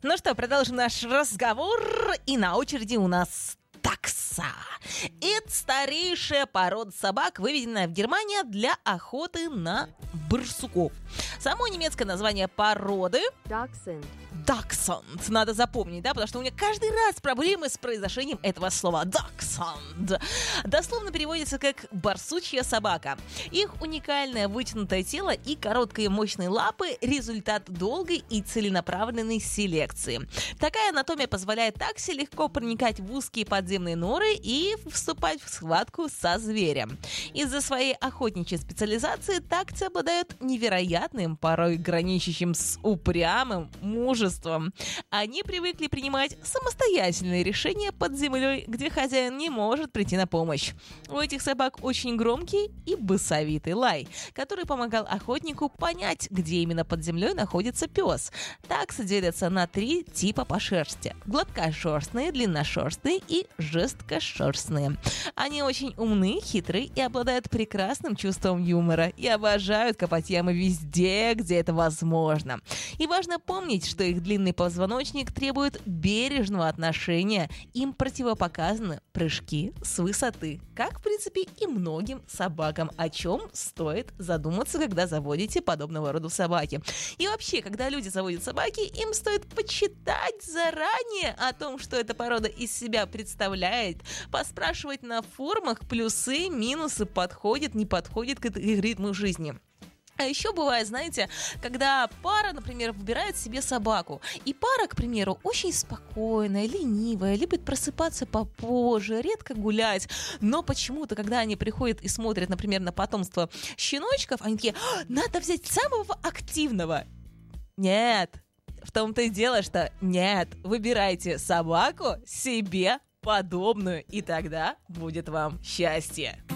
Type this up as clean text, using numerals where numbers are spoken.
Ну что, продолжим наш разговор. И на очереди у нас такса. Это старейшая порода собак, выведенная в Германии для охоты на барсуков. Само немецкое название породы Dachshund. Dachshund. Надо запомнить, да, потому что у меня каждый раз проблемы с произношением этого слова. Dachshund. Дословно переводится как «барсучья собака». Их уникальное вытянутое тело и короткие мощные лапы – результат долгой и целенаправленной селекции. Такая анатомия позволяет таксе легко проникать в узкие подземные норы и вступать в схватку со зверем. Из-за своей охотничьей специализации таксы обладают невероятным, порой граничащим с упрямым мужеством. Они привыкли принимать самостоятельные решения под землей, где хозяин не может прийти на помощь. У этих собак очень громкий и басовитый лай, который помогал охотнику понять, где именно под землей находится пес. Таксы делятся на 3 типа по шерсти: гладкошерстные, длинношерстные и жесткошерстные. Они очень умны, хитрые и обладают прекрасным чувством юмора и обожают копать ямы везде, где это возможно. И важно помнить, что их длинный позвоночник требует бережного отношения. Им противопоказаны прыжки с высоты, как, в принципе, и многим собакам, о чем стоит задуматься, когда заводите подобного рода собаки. И вообще, когда люди заводят собаки, им стоит почитать заранее о том, что эта порода из себя представляет, поспрашивать на форумах плюсы, минусы, подходит, не подходит к их ритму жизни. А еще бывает, знаете, когда пара, например, выбирает себе собаку, и пара, к примеру, очень спокойная, ленивая, любит просыпаться попозже, редко гулять, но почему-то, когда они приходят и смотрят, например, на потомство щеночков, они такие: надо взять самого активного. Нет, в том-то и дело, что нет, выбирайте собаку себе подобную, и тогда будет вам счастье.